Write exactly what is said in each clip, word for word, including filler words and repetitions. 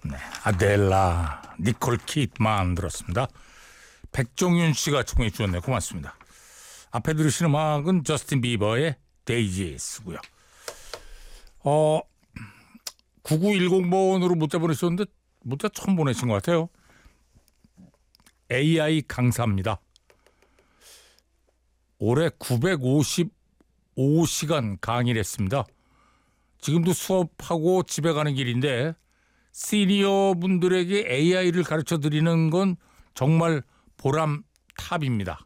네, 아델라, 니콜 키드만 들었습니다. 백종윤 씨가 청해 주셨네요. 고맙습니다. 앞에 들으신 음악은 저스틴 비버의 데이지스고요. 어, 구구일공 번으로 문자 보내셨는데 문자 처음 보내신 것 같아요. 에이아이 강사입니다. 올해 구백오십오 시간 강의를 했습니다. 지금도 수업하고 집에 가는 길인데 시니어 분들에게 에이아이를 가르쳐 드리는 건 정말 보람탑입니다.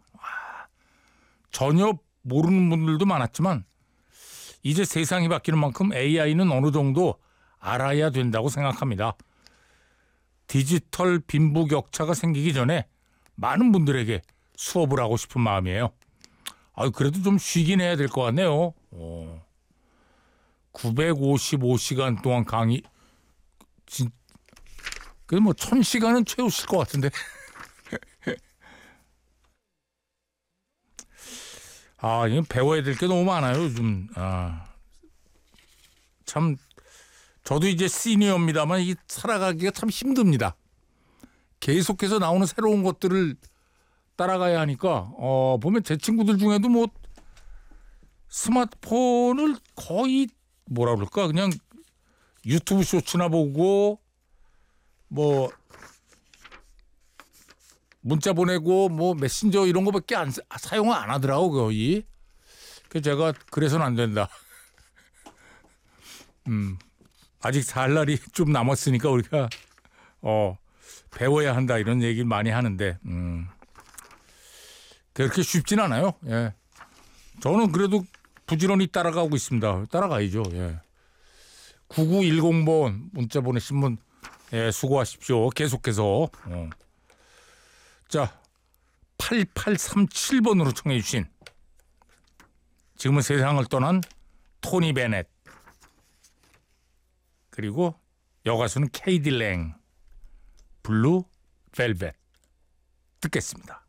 전혀 모르는 분들도 많았지만 이제 세상이 바뀌는 만큼 에이아이는 어느 정도 알아야 된다고 생각합니다. 디지털 빈부격차가 생기기 전에 많은 분들에게 수업을 하고 싶은 마음이에요. 아, 그래도 좀 쉬긴 해야 될 것 같네요. 오. 구백오십오 시간 동안 강의, 진, 그래도 뭐 천 시간은 채우실 것 같은데. 아, 이건 배워야 될 게 너무 많아요, 요즘. 아, 참, 저도 이제 시니어입니다만 이 살아가기가 참 힘듭니다. 계속해서 나오는 새로운 것들을 따라가야 하니까, 어, 보면 제 친구들 중에도 뭐 스마트폰을 거의 뭐라 그럴까, 그냥 유튜브 쇼츠나 보고, 뭐, 문자 보내고, 뭐, 메신저 이런 거밖에 안, 사용을 안 하더라고, 거의. 그래서 제가, 그래서는 안 된다. 음, 아직 살 날이 좀 남았으니까 우리가, 어, 배워야 한다, 이런 얘기를 많이 하는데, 음, 그렇게 쉽진 않아요. 예. 저는 그래도 부지런히 따라가고 있습니다. 따라가야죠. 예. 구구일공 번 문자 보내신 분, 예, 수고하십시오. 계속해서. 어. 자, 팔팔삼칠 번으로 청해 주신 지금은 세상을 떠난 토니 베넷 그리고 여가수는 케이디 랭 블루 벨벳 듣겠습니다.